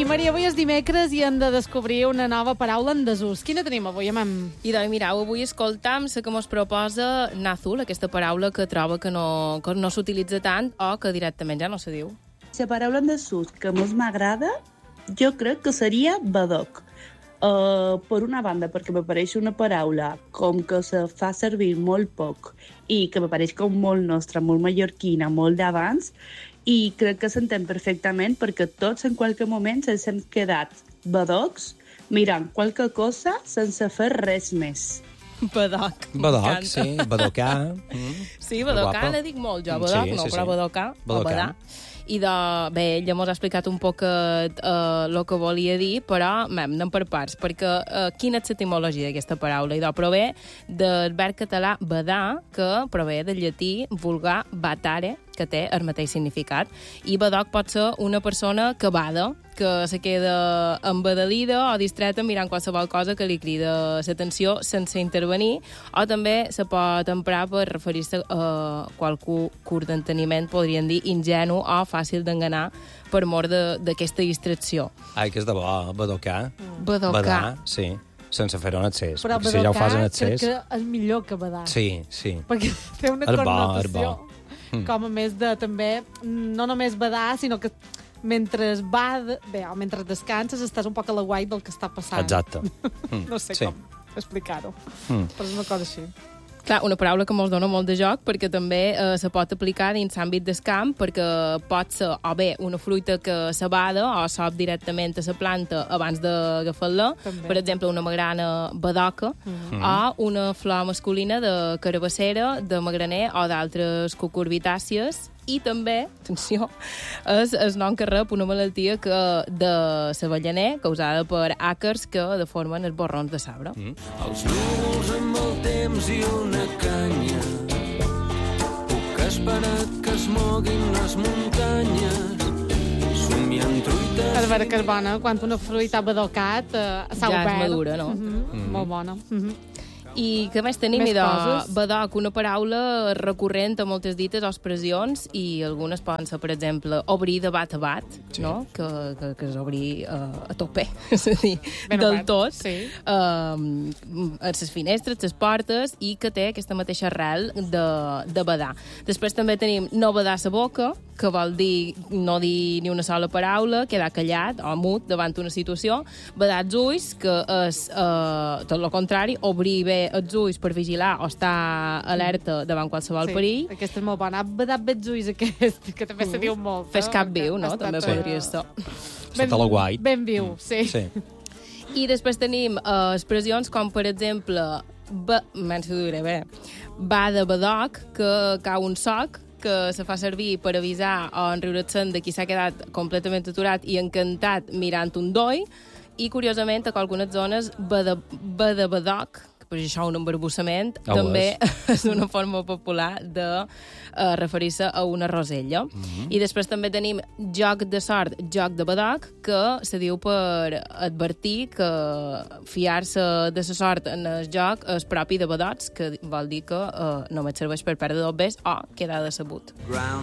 Maria, avui és dimecres i hem de descobrir una nova paraula en desús. Quina tenim avui, amam? I doncs, mireu, avui escoltam la que mos proposa Nazul, aquesta paraula que troba que no s'utilitza tant o que directament ja no se diu. La paraula en desús que més m'agrada, jo crec que seria badoc. Per una banda, perquè m'apareix una paraula com que se fa servir molt poc i que m'apareix com molt nostra, molt mallorquina, molt d'abans, i crec que s'entén perfectament perquè tots en qualque moment ens hem quedat badocs mirant qualque cosa sense fer res més. Badoc. Badoc, sí, badocar. Sí, badocar le dic molt jo, badoc Sí, no, sí, però sí. badocar o Badocar. badar. I bé, ella mos ha explicat un poc el que volia dir, però anem per parts, perquè quina és l'etimologia d'aquesta paraula? I prové del verb català badar, que prové del llatí vulgar batare, que té el mateix significat. I badoc pot ser una persona que bada, que se queda embadalida o distreta mirant qualsevol cosa que li crida l'atenció sense intervenir, o també se pot emprar per referir-se a qualcú curt d'enteniment, podríem dir ingenu o fàcil d'enganar per mort d'aquesta distracció. Ai, que és de bo, badocar. Badocar. Badar, sí, sense fer-ho en excés. Però Perquè si ja ho fas en badocar crec excés... que és millor que badar. Sí, sí. Perquè té una És bo, connotació és com a més de també, no només badar, sinó que mentre mentre descanses estàs un poc a la guai del que està passant. Exacte. No sé Sí. com explicar-ho, però és una cosa així. Clar, una paraula que mos dona molt de joc perquè també se pot aplicar dins l'àmbit del camp, perquè pot ser o bé una fruita que s'abada o sop directament a la planta abans d'agafar-la, També. per exemple una magrana badoca, o una flor masculina de carabassera, de magraner o d'altres cucurbitàcies. I també, atenció, és el nom que rep una malaltia de l'avellaner causada per àcars que deformen els borrons de sabre. Els núvols amb el temps i una canya. Puc esperar que es moguin les muntanyes, somiant truites... És vera que és bona, quan una fruita ha badocat, s'ha Ja és obert. madura, no? Molt bona. I què més tenim? Més I de coses? badoc, una paraula recurrent a moltes dites o expressions, i algunes poden ser, per exemple, obrir de bat a bat, no? Que és obrir a tope, és a dir, Ben del obert, tot, sí. a les finestres, les portes, i que té aquesta mateixa arrel de badar. Després també tenim no badar la boca, que vol dir no dir ni una sola paraula, quedar callat o mut davant una situació. Badar els ulls, que és tot el contrari, obrir bé els ulls per vigilar o estar alerta davant qualsevol perill. Aquesta és molt bona. Ha badat bé els ulls, aquest, que també se diu molt. Fes cap viu, no? Ha estat, També podria ser. Sota la guai. Ben viu, sí. Sí. I després tenim expressions com, per exemple, va de badoc, que cau un soc, que se fa servir per avisar o enriure-se'n de qui s'ha quedat completament aturat i encantat mirant un doi, i, curiosament, a algunes zones, va de badoc, que per això un embarbussament, també és una forma popular de referir-se a una rosella. I després també tenim joc de sort, joc de badoc, que se diu per advertir que fiar-se de la sort en el joc és propi de badocs, que vol dir que només serveix per perdre dobbers o quedar decebut. Ground